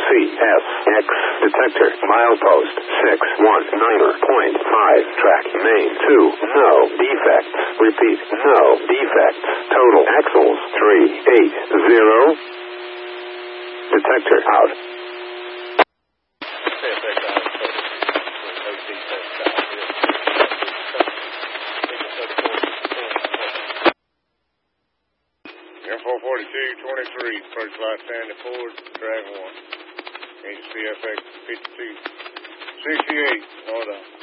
CSX detector milepost 619.5 track main 2 no defects. Repeat, no defects. Total axles 380. Detector out. F442-23, first light Sandy Ford, drag 1. Engine CFX 5268, northbound.